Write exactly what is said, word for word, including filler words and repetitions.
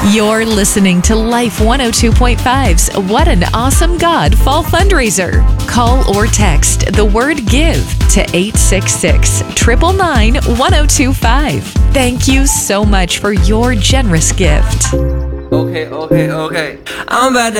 You're listening to Life one oh two point five's What an Awesome God Fall Fundraiser. Call or text the word GIVE to eight six six, nine nine nine, one oh two five. Thank you so much for your generous gift. Okay, okay, okay. I'm about to